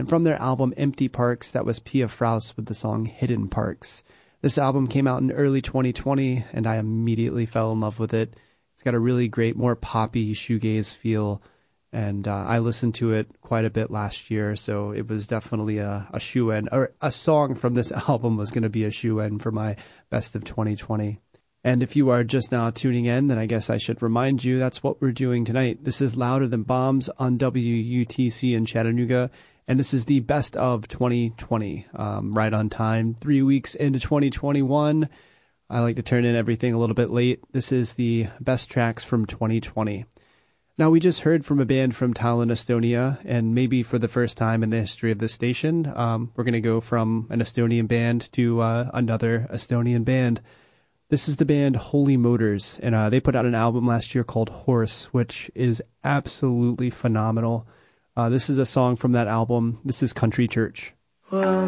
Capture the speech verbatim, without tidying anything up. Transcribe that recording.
And from their album Empty Parks, that was Pia Fraus with the song Hidden Parks. This album came out in early twenty twenty, and I immediately fell in love with it. It's got a really great, more poppy shoegaze feel, and uh, I listened to it quite a bit last year, so it was definitely a, a shoe-in, or a song from this album was going to be a shoe-in for my best of twenty twenty. And if you are just now tuning in, then I guess I should remind you that's what we're doing tonight. This is Louder Than Bombs on W U T C in Chattanooga, and this is the best of twenty twenty, um, right on time, three weeks into twenty twenty-one. I like to turn in everything a little bit late. This is the best tracks from twenty twenty. Now, we just heard from a band from Tallinn, Estonia, and maybe for the first time in the history of this station, um, we're going to go from an Estonian band to uh, another Estonian band. This is the band Holy Motors, and uh, they put out an album last year called Horse, which is absolutely phenomenal. Uh, this is a song from that album. This is Country Church. Well,